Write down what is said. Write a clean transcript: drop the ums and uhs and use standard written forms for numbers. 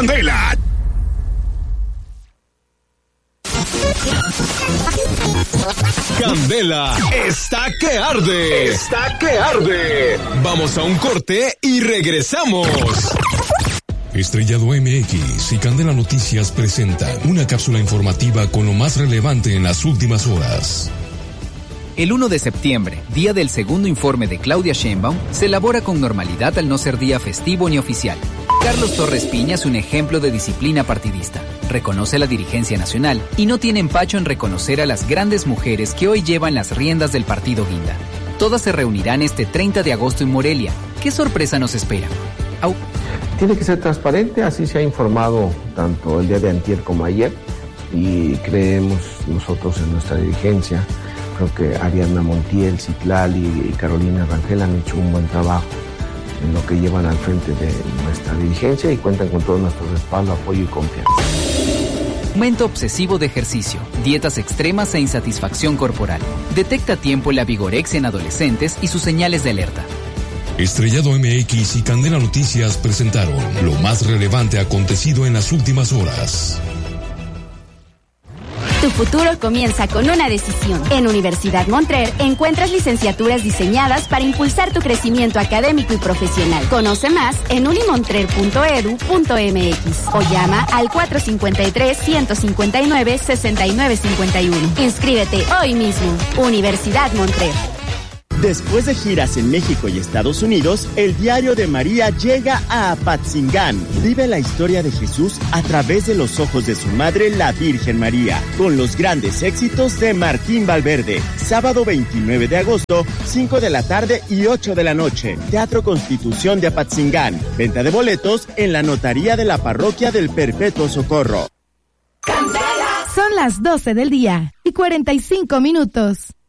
Candela. Candela está que arde. Está que arde. Vamos a un corte y regresamos. Estrellado MX y Candela Noticias presentan una cápsula informativa con lo más relevante en las últimas horas. El 1 de septiembre, día del segundo informe de Claudia Sheinbaum, se elabora con normalidad al no ser día festivo ni oficial. Carlos Torres Piña es un ejemplo de disciplina partidista. Reconoce la dirigencia nacional y no tiene empacho en reconocer a las grandes mujeres que hoy llevan las riendas del partido Guinda. Todas se reunirán este 30 de agosto en Morelia. ¿Qué sorpresa nos espera? Tiene que ser transparente, así se ha informado tanto el día de antier como ayer, y creemos nosotros en nuestra dirigencia. Creo que Ariadna Montiel, Citlali y Carolina Rangel han hecho un buen trabajo en lo que llevan al frente de nuestra dirigencia y cuentan con todo nuestro respaldo, apoyo y confianza. Aumento obsesivo de ejercicio, dietas extremas e insatisfacción corporal. Detecta a tiempo la vigorexia en adolescentes y sus señales de alerta. Estrellado MX y Candela Noticias presentaron lo más relevante acontecido en las últimas horas. Tu futuro comienza con una decisión. En Universidad Montrer encuentras licenciaturas diseñadas para impulsar tu crecimiento académico y profesional. Conoce más en unimontrer.edu.mx o llama al 453-159-6951. Inscríbete hoy mismo. Universidad Montrer. Después de giras en México y Estados Unidos, el Diario de María llega a Apatzingán. Vive la historia de Jesús a través de los ojos de su madre, la Virgen María, con los grandes éxitos de Martín Valverde. Sábado 29 de agosto, 5 de la tarde y 8 de la noche. Teatro Constitución de Apatzingán. Venta de boletos en la notaría de la Parroquia del Perpetuo Socorro. Son las 12 del día y 45 minutos.